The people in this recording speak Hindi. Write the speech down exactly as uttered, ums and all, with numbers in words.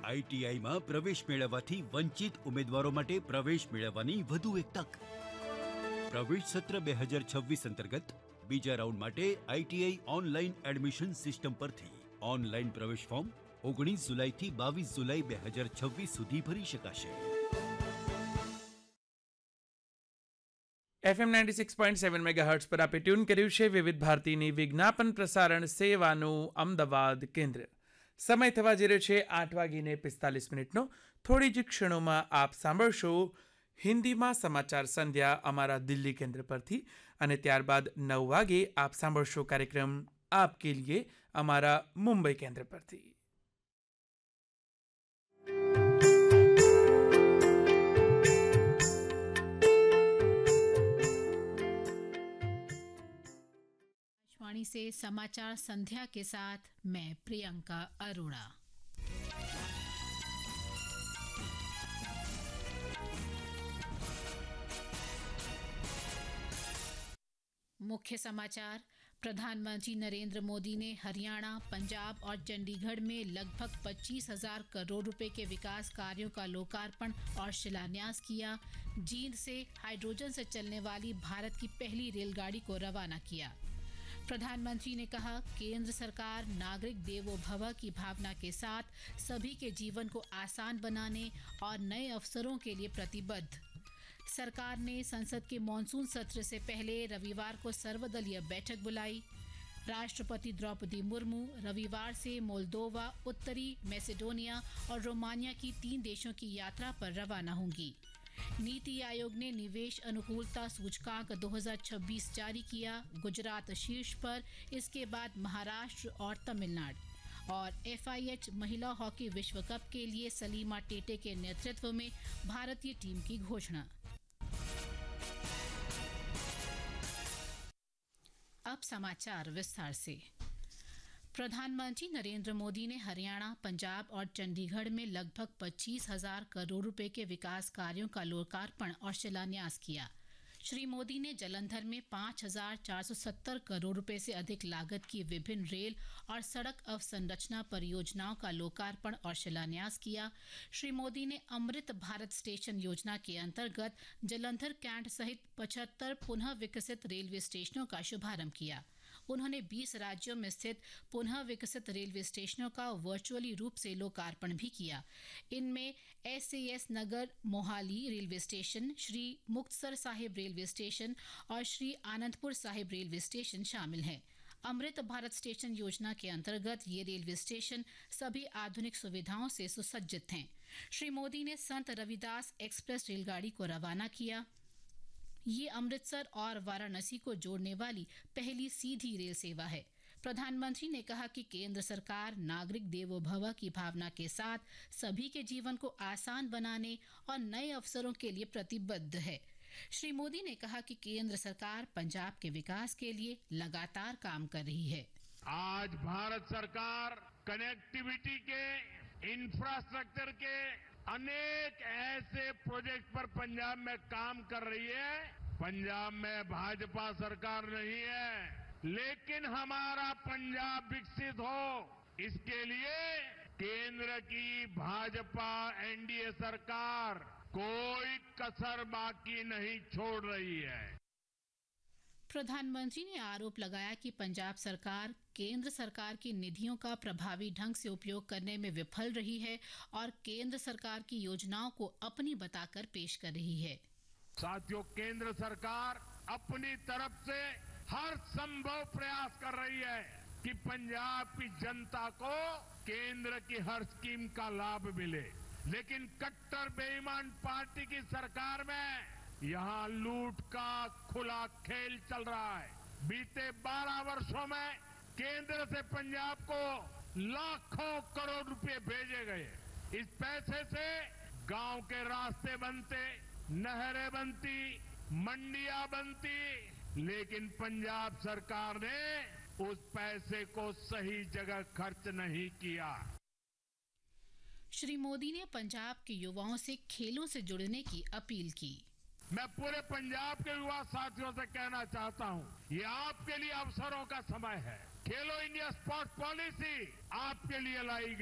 આઈટીઆઈમાં પ્રવેશ મેળવવાથી વંચિત ઉમેદવારો માટે પ્રવેશ મેળવવાની વધુ એક તક। પ્રવેશ સત્ર બે હજાર છવ્વીસ અંતર્ગત બીજા રાઉન્ડ માટે આઈટીઆઈ ઓનલાઈન એડમિશન સિસ્ટમ પરથી ઓનલાઈન પ્રવેશ ફોર્મ ઓગણીસ જુલાઈથી બાવીસ જુલાઈ બે હજાર છવ્વીસ સુધી ભરી શકાશે। FM ninety six point seven megahertz પર આપે ટ્યુન કર્યું છે વિવિધ ભારતીની વિજ્ઞાપન પ્રસારણ સેવાનું અમદાવાદ કેન્દ્ર। સમય થવા જઈ રહ્યો છે આઠ વાગીને પિસ્તાલીસ મિનિટનો। થોડી જ ક્ષણોમાં આપ સાંભળશો હિન્દીમાં સમાચાર સંધ્યા અમારા દિલ્હી કેન્દ્ર પરથી અને ત્યારબાદ નવ વાગે આપ સાંભળશો કાર્યક્રમ આપકે લીએ અમારા મુંબઈ કેન્દ્ર પરથી। वाणी से समाचार संध्या के साथ मैं प्रियंका अरोड़ा। मुख्य समाचार। प्रधानमंत्री नरेंद्र मोदी ने हरियाणा, पंजाब और चंडीगढ़ में लगभग पच्चीस हजार करोड़ रुपए के विकास कार्यों का लोकार्पण और शिलान्यास किया। जींद से हाइड्रोजन से चलने वाली भारत की पहली रेलगाड़ी को रवाना किया। प्रधानमंत्री ने कहा, केंद्र सरकार नागरिक देवो भव की भावना के साथ सभी के जीवन को आसान बनाने और नए अवसरों के लिए प्रतिबद्ध। सरकार ने संसद के मॉनसून सत्र से पहले रविवार को सर्वदलीय बैठक बुलाई। राष्ट्रपति द्रौपदी मुर्मू रविवार से मोल्दोवा, उत्तरी मैसेडोनिया और रोमानिया की तीन देशों की यात्रा पर रवाना होंगी। नीति आयोग ने निवेश अनुकूलता सूचकांक दो हज़ार छब्बीस जारी किया। गुजरात शीर्ष पर, इसके बाद महाराष्ट्र और तमिलनाडु। और एफआईएच महिला हॉकी विश्व कप के लिए सलीमा टेटे के नेतृत्व में भारतीय टीम की घोषणा। अब समाचार विस्तार से। प्रधानमंत्री नरेंद्र मोदी ने हरियाणा, पंजाब और चंडीगढ़ में लगभग पच्चीस हजार करोड़ रुपए के विकास कार्यों का लोकार्पण और शिलान्यास किया। श्री मोदी ने जलंधर में पाँच हजार चार सौ सत्तर करोड़ रुपए से अधिक लागत की विभिन्न रेल और सड़क अवसंरचना परियोजनाओं का लोकार्पण और शिलान्यास किया। श्री मोदी ने अमृत भारत स्टेशन योजना के अंतर्गत जलंधर कैंट सहित पचहत्तर पुनः विकसित रेलवे स्टेशनों का शुभारंभ किया। उन्होंने बीस राज्यों में स्थित पुनः विकसित रेलवे स्टेशनों का वर्चुअली रूप से लोकार्पण भी किया। इनमें S A S Nagar Mohali railway station, Shri Muktsar Sahib railway station और श्री आनंदपुर साहिब रेलवे स्टेशन शामिल हैं। अमृत भारत स्टेशन योजना के अंतर्गत ये रेलवे स्टेशन सभी आधुनिक सुविधाओं से सुसज्जित हैं। श्री मोदी ने संत रविदास एक्सप्रेस रेलगाड़ी को रवाना किया। ये अमृतसर और वाराणसी को जोड़ने वाली पहली सीधी रेल सेवा है। प्रधानमंत्री ने कहा कि केंद्र सरकार नागरिक देवो भव की भावना के साथ सभी के जीवन को आसान बनाने और नए अवसरों के लिए प्रतिबद्ध है। श्री मोदी ने कहा कि केंद्र सरकार पंजाब के विकास के लिए लगातार काम कर रही है। आज भारत सरकार कनेक्टिविटी के, इंफ्रास्ट्रक्चर के अनेक ऐसे प्रोजेक्ट पर पंजाब में काम कर रही है। पंजाब में भाजपा सरकार नहीं है, लेकिन हमारा पंजाब विकसित हो, इसके लिए केंद्र की भाजपा एनडीए सरकार कोई कसर बाकी नहीं छोड़ रही है। प्रधानमंत्री ने आरोप लगाया कि पंजाब सरकार केंद्र सरकार की निधियों का प्रभावी ढंग से उपयोग करने में विफल रही है और केंद्र सरकार की योजनाओं को अपनी बताकर पेश कर रही है। साथियों, केंद्र सरकार अपनी तरफ से हर संभव प्रयास कर रही है कि पंजाब की जनता को केंद्र की हर स्कीम का लाभ मिले, लेकिन कट्टर बेईमान पार्टी की सरकार में यहाँ लूट का खुला खेल चल रहा है। बीते बारह वर्षों में केंद्र से पंजाब को लाखों करोड़ रुपए भेजे गए। इस पैसे से गांव के रास्ते बनते, नहरें बनती, मंडियां बनती, लेकिन पंजाब सरकार ने उस पैसे को सही जगह खर्च नहीं किया। श्री मोदी ने पंजाब के युवाओं से खेलों से जुड़ने की अपील की। मैं पूरे पंजाब के युवा साथियों से कहना चाहता हूं, ये आपके लिए अवसरों का समय है। खेलो इंडिया स्पोर्ट्स पॉलिसी आपके लिए लाई गई।